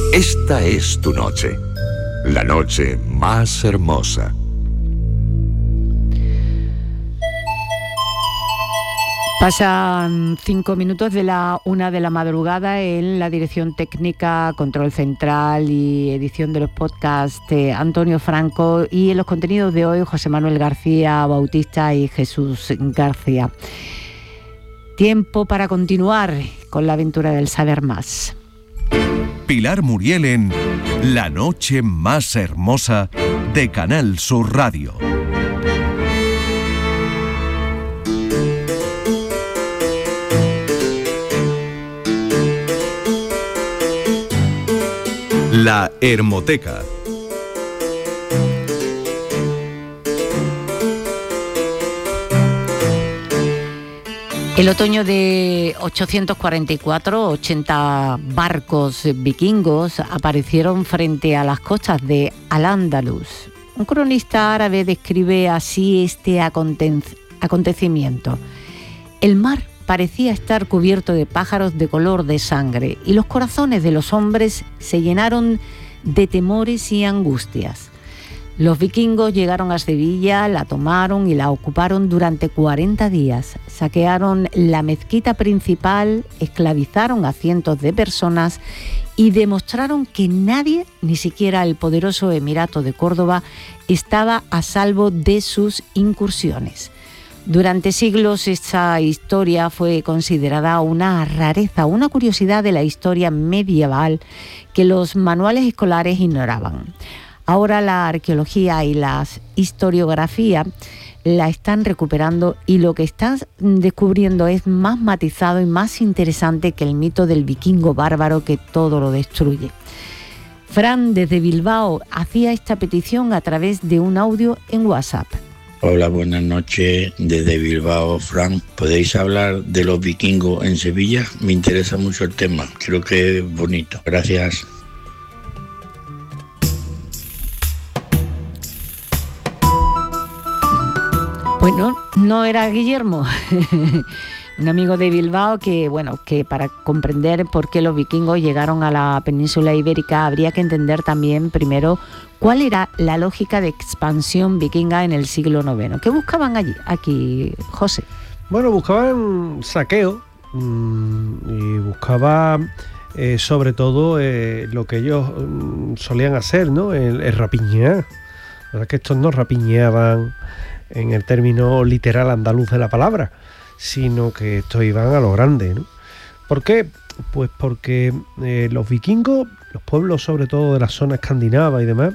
Esta es tu noche, la noche más hermosa. Pasan 5 minutos de la 1 de la madrugada. En la dirección técnica, control central y edición de los podcasts, Antonio Franco, y en los contenidos de hoy, José Manuel García Bautista y Jesús García. Tiempo para continuar con la aventura del saber más. Pilar Muriel en La noche más hermosa de Canal Sur Radio. La Hermoteca. El otoño de 844, 80 barcos vikingos aparecieron frente a las costas de Al-Ándalus. Un cronista árabe describe así este acontecimiento. El mar parecía estar cubierto de pájaros de color de sangre y los corazones de los hombres se llenaron de temores y angustias. Los vikingos llegaron a Sevilla, la tomaron y la ocuparon durante 40 días. Saquearon la mezquita principal, esclavizaron a cientos de personas y demostraron que nadie, ni siquiera el poderoso Emirato de Córdoba, estaba a salvo de sus incursiones. Durante siglos esta historia fue considerada una rareza, una curiosidad de la historia medieval que los manuales escolares ignoraban. Ahora la arqueología y la historiografía la están recuperando y lo que están descubriendo es más matizado y más interesante que el mito del vikingo bárbaro que todo lo destruye. Fran, desde Bilbao, hacía esta petición a través de un audio en WhatsApp. Hola, buenas noches, desde Bilbao, Fran. ¿Podéis hablar de los vikingos en Sevilla? Me interesa mucho el tema, creo que es bonito. Gracias. Bueno, no era Guillermo, un amigo de Bilbao que para comprender por qué los vikingos llegaron a la península ibérica habría que entender también primero cuál era la lógica de expansión vikinga en el siglo IX. ¿Qué buscaban aquí, José? Bueno, buscaban saqueo y buscaban sobre todo lo que ellos solían hacer, ¿no? El rapiñear. La verdad es que estos no rapiñeaban en el término literal andaluz de la palabra, sino que estos iban a lo grande, ¿no? ¿Por qué? Pues porque los vikingos, los pueblos sobre todo de la zona escandinava y demás,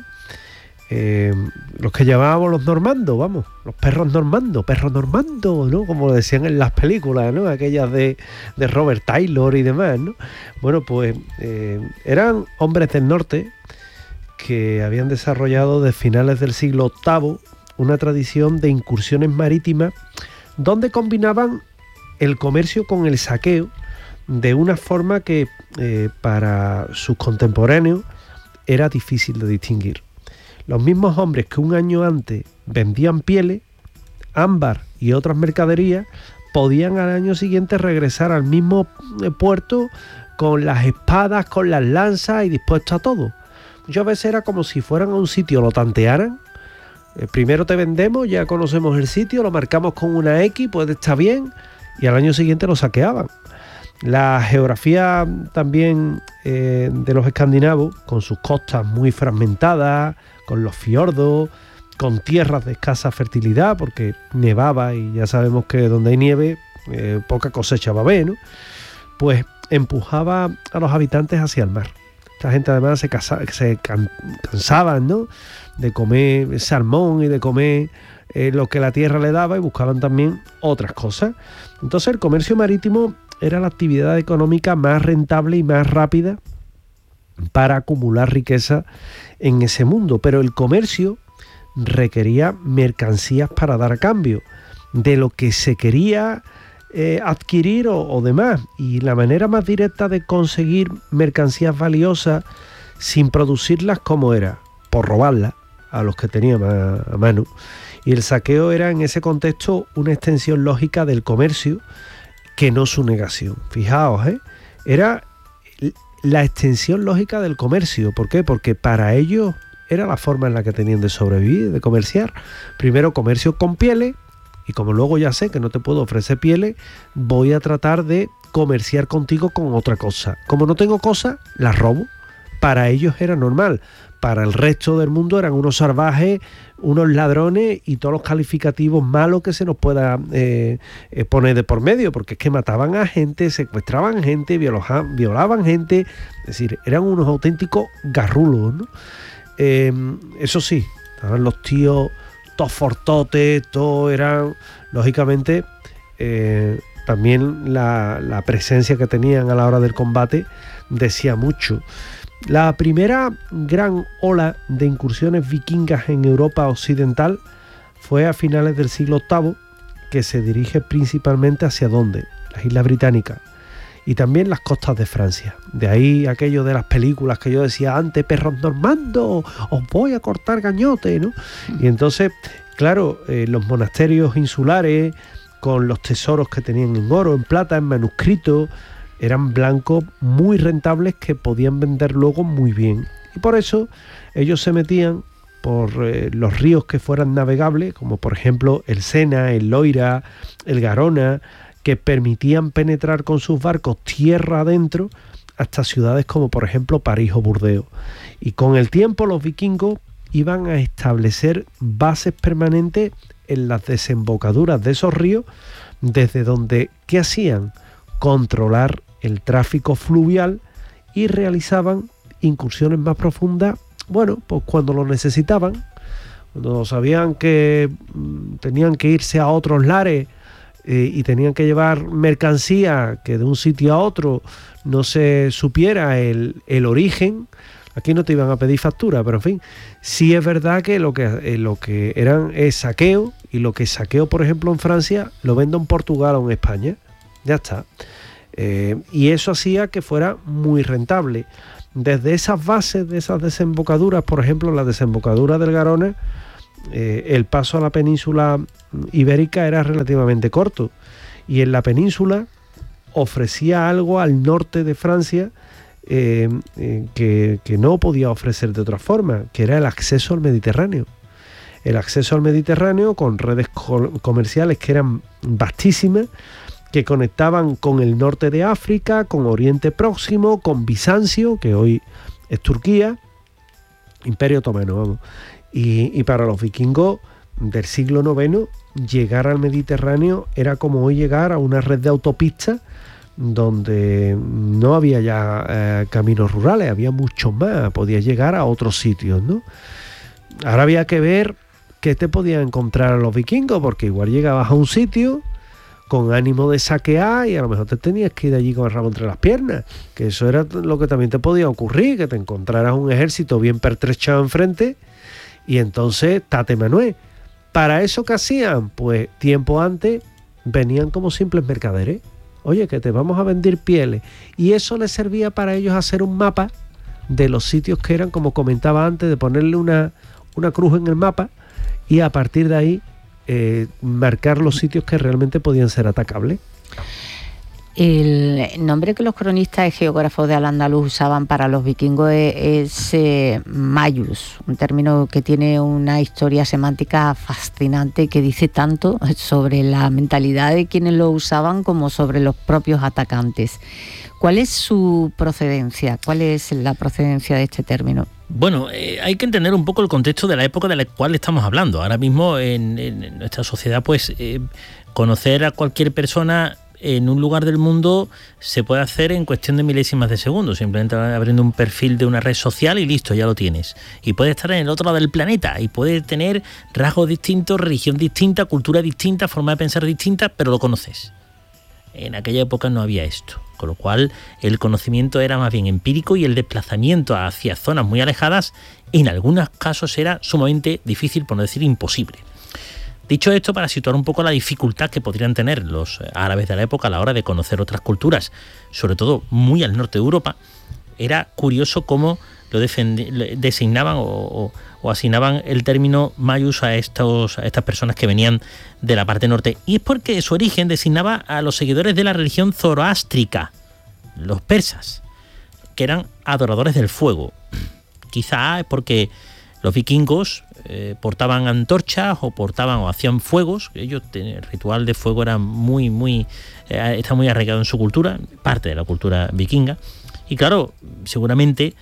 los que llamábamos los normandos, los perros normandos, ¿no? Como decían en las películas, ¿no? Aquellas de Robert Taylor y demás, ¿no? Bueno, pues eran hombres del norte que habían desarrollado desde finales del siglo VIII una tradición de incursiones marítimas donde combinaban el comercio con el saqueo de una forma que para sus contemporáneos era difícil de distinguir. Los mismos hombres que un año antes vendían pieles, ámbar y otras mercaderías podían al año siguiente regresar al mismo puerto con las espadas, con las lanzas y dispuestos a todo. Muchas veces era como si fueran a un sitio, lo tantearan. Primero te vendemos, ya conocemos el sitio, lo marcamos con una X, pues está bien, y al año siguiente lo saqueaban. La geografía también de los escandinavos, con sus costas muy fragmentadas, con los fiordos, con tierras de escasa fertilidad, porque nevaba y ya sabemos que donde hay nieve, poca cosecha va a haber, ¿no? Pues empujaba a los habitantes hacia el mar. Esta gente además se cansaban, ¿no?, de comer salmón y de comer lo que la tierra le daba, y buscaban también otras cosas. Entonces el comercio marítimo era la actividad económica más rentable y más rápida para acumular riqueza en ese mundo, pero el comercio requería mercancías para dar a cambio de lo que se quería adquirir o demás, y la manera más directa de conseguir mercancías valiosas sin producirlas, ¿cómo era? Por robarlas a los que tenían a mano. Y el saqueo era en ese contexto una extensión lógica del comercio, que no su negación. Fijaos, era la extensión lógica del comercio. ¿Por qué? Porque para ellos era la forma en la que tenían de sobrevivir, de comerciar. Primero comercio con pieles, y como luego ya sé que no te puedo ofrecer pieles, voy a tratar de comerciar contigo con otra cosa. Como no tengo cosas, las robo. Para ellos era normal. Para el resto del mundo eran unos salvajes, unos ladrones y todos los calificativos malos que se nos pueda poner de por medio, porque es que mataban a gente, secuestraban gente, violaban gente, es decir, eran unos auténticos garrulos, ¿no? Eso sí, estaban los tíos todos fortotes, todos eran, lógicamente, también la presencia que tenían a la hora del combate decía mucho. La primera gran ola de incursiones vikingas en Europa occidental fue a finales del siglo VIII, que se dirige principalmente hacia ¿dónde? Las Islas Británicas y también las costas de Francia. De ahí aquello de las películas que yo decía antes, perros normandos, os voy a cortar gañote, ¿no? Y entonces, claro, los monasterios insulares, con los tesoros que tenían en oro, en plata, en manuscritos, eran blancos muy rentables que podían vender luego muy bien. Y por eso ellos se metían por los ríos que fueran navegables, como por ejemplo el Sena, el Loira, el Garona, que permitían penetrar con sus barcos tierra adentro hasta ciudades como por ejemplo París o Burdeos. Y con el tiempo los vikingos iban a establecer bases permanentes en las desembocaduras de esos ríos, desde donde, ¿qué hacían? Controlar el tráfico fluvial y realizaban incursiones más profundas, bueno, pues cuando lo necesitaban, cuando sabían que tenían que irse a otros lares y tenían que llevar mercancía que de un sitio a otro no se supiera el origen. Aquí no te iban a pedir factura, pero en fin, sí es verdad que lo que eran es saqueo, y lo que saqueo, por ejemplo, en Francia, lo vendo en Portugal o en España. Ya está. Y eso hacía que fuera muy rentable. Desde esas bases, de esas desembocaduras, por ejemplo, la desembocadura del Garona, el paso a la península ibérica era relativamente corto. Y en la península ofrecía algo al norte de Francia que no podía ofrecer de otra forma, que era el acceso al Mediterráneo. El acceso al Mediterráneo con redes comerciales que eran vastísimas, que conectaban con el norte de África, con Oriente Próximo, con Bizancio, que hoy es Turquía, Imperio Otomano, vamos. Y para los vikingos del siglo IX, llegar al Mediterráneo era como hoy llegar a una red de autopistas donde no había ya caminos rurales, había muchos más, podías llegar a otros sitios, ¿no? Ahora había que ver qué te podían encontrar a los vikingos, porque igual llegabas a un sitio con ánimo de saquear y a lo mejor te tenías que ir de allí con el rabo entre las piernas, que eso era lo que también te podía ocurrir, que te encontraras un ejército bien pertrechado enfrente y entonces tate Manuel. ¿Para eso qué hacían? Pues tiempo antes venían como simples mercaderes. Oye, que te vamos a vender pieles. Y eso les servía para ellos hacer un mapa de los sitios que eran, como comentaba antes, de ponerle una cruz en el mapa y a partir de ahí marcar los sitios que realmente podían ser atacables. El nombre que los cronistas y geógrafos de Al-Ándalus usaban para los vikingos es Mayus, un término que tiene una historia semántica fascinante que dice tanto sobre la mentalidad de quienes lo usaban como sobre los propios atacantes. ¿Cuál es su procedencia? ¿Cuál es la procedencia de este término? Bueno, hay que entender un poco el contexto de la época de la cual estamos hablando. Ahora mismo en nuestra sociedad, pues conocer a cualquier persona en un lugar del mundo se puede hacer en cuestión de milésimas de segundo, simplemente abriendo un perfil de una red social y listo, ya lo tienes. Y puede estar en el otro lado del planeta y puede tener rasgos distintos, religión distinta, cultura distinta, forma de pensar distinta, pero lo conoces. En aquella época no había esto, con lo cual el conocimiento era más bien empírico y el desplazamiento hacia zonas muy alejadas en algunos casos era sumamente difícil, por no decir imposible. Dicho esto, para situar un poco la dificultad que podrían tener los árabes de la época a la hora de conocer otras culturas, sobre todo muy al norte de Europa, era curioso cómo lo designaban o asignaban el término Mayus a estas personas que venían de la parte norte. Y es porque su origen designaba a los seguidores de la religión zoroástrica, los persas. que eran adoradores del fuego. Quizá es porque los vikingos portaban antorchas o hacían fuegos. Ellos, el ritual de fuego era está muy arraigado en su cultura, parte de la cultura vikinga. Y claro, seguramente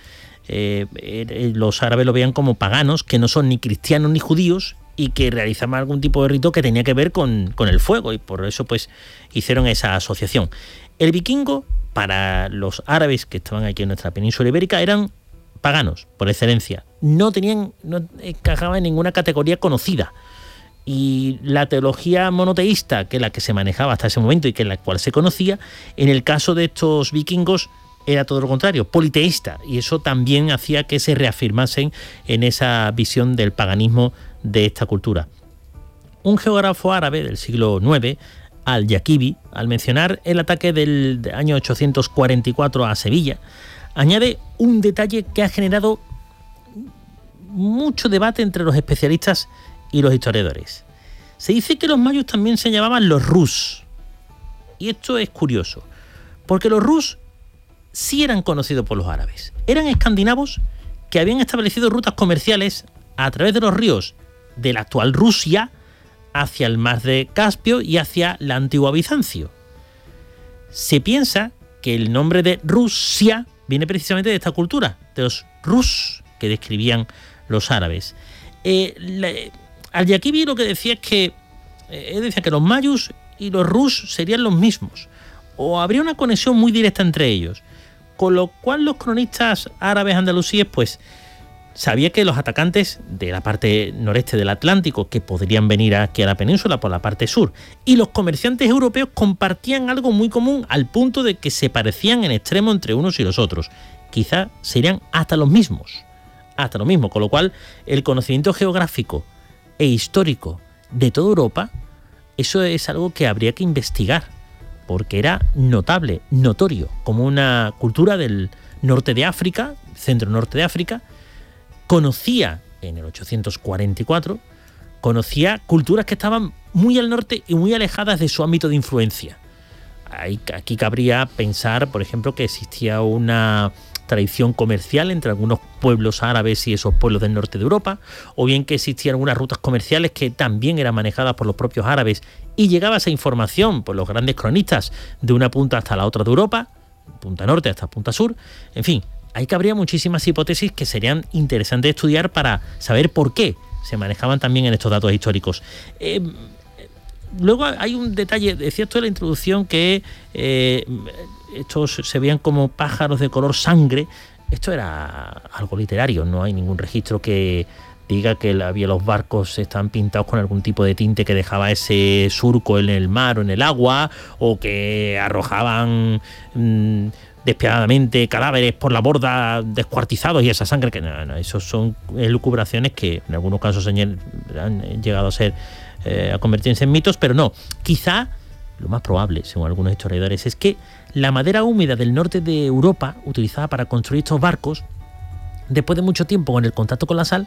los árabes lo veían como paganos, que no son ni cristianos ni judíos, y que realizaban algún tipo de rito que tenía que ver con el fuego, y por eso pues hicieron esa asociación. El vikingo, para los árabes que estaban aquí en nuestra península ibérica, eran paganos por excelencia, no encajaban en ninguna categoría conocida, y la teología monoteísta, que es la que se manejaba hasta ese momento y que es la cual se conocía, en el caso de estos vikingos era todo lo contrario, politeísta, y eso también hacía que se reafirmasen en esa visión del paganismo de esta cultura. Un geógrafo árabe del siglo IX, Al-Yaquibi, al mencionar el ataque del año 844 a Sevilla, añade un detalle que ha generado mucho debate entre los especialistas y los historiadores. Se dice que los mayos también se llamaban los rus, y esto es curioso, porque los rus sí eran conocidos por los árabes. Eran escandinavos que habían establecido rutas comerciales a través de los ríos de la actual Rusia hacia el mar de Caspio y hacia la antigua Bizancio. Se piensa que el nombre de Rusia viene precisamente de esta cultura, de los rus que describían los árabes. Al-Yaquibi lo que decía es que decía que los mayus y los rus serían los mismos, o habría una conexión muy directa entre ellos, con lo cual los cronistas árabes andalusíes pues sabía que los atacantes de la parte noreste del Atlántico, que podrían venir aquí a la península por la parte sur, y los comerciantes europeos compartían algo muy común, al punto de que se parecían en extremo entre unos y los otros. Quizá serían hasta lo mismo, con lo cual el conocimiento geográfico e histórico de toda Europa, eso es algo que habría que investigar, porque era notable, notorio, como una cultura del norte de África, centro-norte de África, conocía en el 844, conocía culturas que estaban muy al norte y muy alejadas de su ámbito de influencia. Aquí cabría pensar, por ejemplo, que existía una tradición comercial entre algunos pueblos árabes y esos pueblos del norte de Europa, o bien que existían algunas rutas comerciales que también eran manejadas por los propios árabes y llegaba esa información por los grandes cronistas de una punta hasta la otra de Europa, punta norte hasta punta sur. En fin, ahí cabría muchísimas hipótesis que serían interesantes de estudiar para saber por qué se manejaban también en estos datos históricos. Luego hay un detalle, decía esto en la introducción, que estos se veían como pájaros de color sangre. Esto era algo literario, no hay ningún registro que diga que los barcos están pintados con algún tipo de tinte que dejaba ese surco en el mar o en el agua, o que arrojaban despiadadamente cadáveres por la borda descuartizados y esa sangre, que no, eso son elucubraciones que en algunos casos han llegado a ser a convertirse en mitos, pero no. Quizá lo más probable, según algunos historiadores, es que la madera húmeda del norte de Europa, utilizada para construir estos barcos, después de mucho tiempo con el contacto con la sal,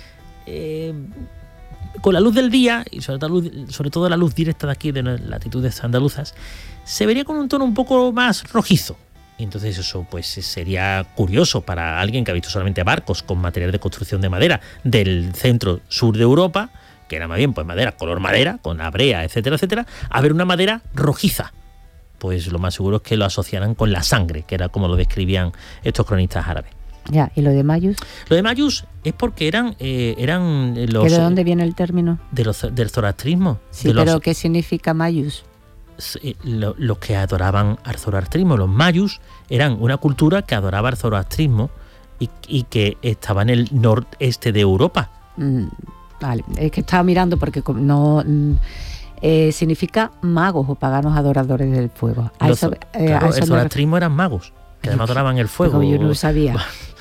con la luz del día, y sobre todo la luz directa de aquí, de las latitudes andaluzas, se vería con un tono un poco más rojizo. Y entonces eso pues sería curioso para alguien que ha visto solamente barcos con material de construcción de madera del centro-sur de Europa, que era más bien pues madera, color madera, con la brea, etcétera, etcétera, a ver una madera rojiza. Pues lo más seguro es que lo asociaran con la sangre, que era como lo describían estos cronistas árabes. Ya, ¿y lo de mayus? Lo de mayus es porque eran los... ¿De dónde viene el término? Del zoroastrismo. Sí, pero ¿qué significa mayus? Los que adoraban al zoroastrismo. Los mayus eran una cultura que adoraba al zoroastrismo y que estaba en el noreste de Europa. Vale, es que estaba mirando porque no significa magos o paganos adoradores del fuego. El zoroastrismo eran magos, que además adoraban el fuego. Digo, yo no lo sabía,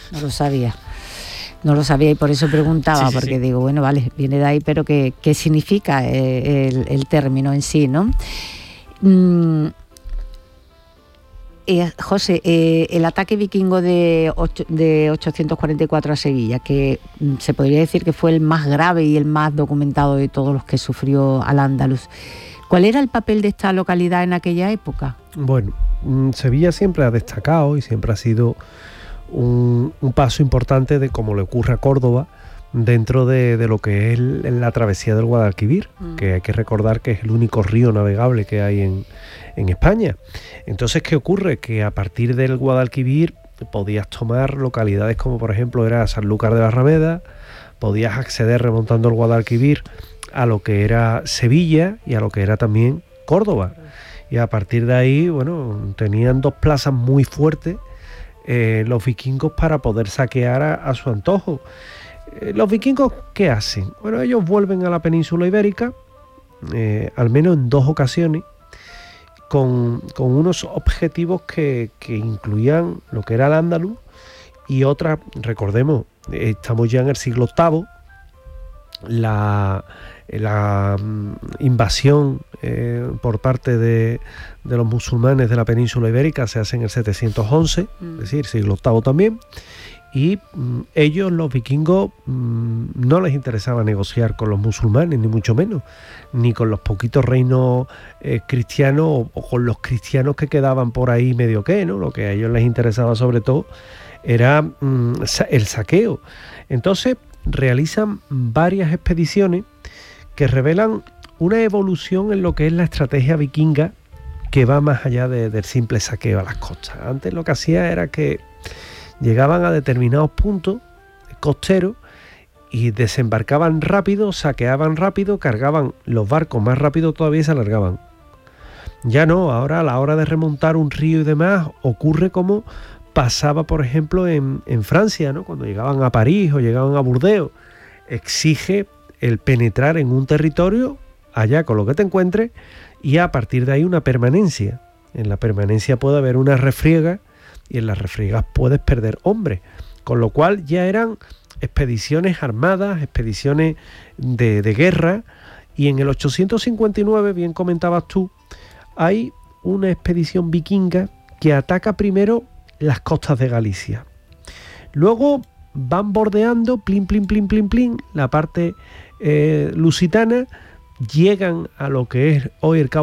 no lo sabía y por eso preguntaba, sí, porque digo, bueno, vale, viene de ahí, pero ¿qué significa el término en sí, no? José, el ataque vikingo de 844 a Sevilla, que se podría decir que fue el más grave y el más documentado de todos los que sufrió Al-Ándalus, ¿cuál era el papel de esta localidad en aquella época? Bueno, Sevilla siempre ha destacado y siempre ha sido un paso importante de cómo le ocurre a Córdoba dentro de lo que es la travesía del Guadalquivir, que hay que recordar que es el único río navegable que hay en España. Entonces, ¿qué ocurre? Que a partir del Guadalquivir podías tomar localidades como por ejemplo era Sanlúcar de Barrameda, podías acceder remontando el Guadalquivir a lo que era Sevilla y a lo que era también Córdoba. Y a partir de ahí, bueno, tenían dos plazas muy fuertes los vikingos para poder saquear a su antojo. ¿Los vikingos qué hacen? Bueno, ellos vuelven a la península ibérica, al menos en 2 ocasiones, con unos objetivos que incluían lo que era el Andaluz y otras, recordemos, estamos ya en el siglo VIII, la invasión por parte de los musulmanes de la península ibérica se hace en el 711, es decir, siglo VIII también. Y ellos, los vikingos, no les interesaba negociar con los musulmanes, ni mucho menos, ni con los poquitos reinos cristianos o con los cristianos que quedaban por ahí medio que, ¿no? Lo que a ellos les interesaba sobre todo era el saqueo. Entonces realizan varias expediciones que revelan una evolución en lo que es la estrategia vikinga que va más allá del simple saqueo a las costas. Antes lo que hacía era que llegaban a determinados puntos costeros y desembarcaban rápido, saqueaban rápido, cargaban los barcos más rápido todavía y se alargaban. Ya no, ahora a la hora de remontar un río y demás ocurre como pasaba, por ejemplo, en Francia, ¿no? Cuando llegaban a París o llegaban a Burdeos. Exige el penetrar en un territorio, allá con lo que te encuentres, y a partir de ahí una permanencia. En la permanencia puede haber una refriega, y en las refriegas puedes perder hombres, con lo cual ya eran expediciones armadas, expediciones de guerra, y en el 859, bien comentabas tú, hay una expedición vikinga que ataca primero las costas de Galicia. Luego van bordeando, plin, la parte lusitana, llegan a lo que es hoy el Cabo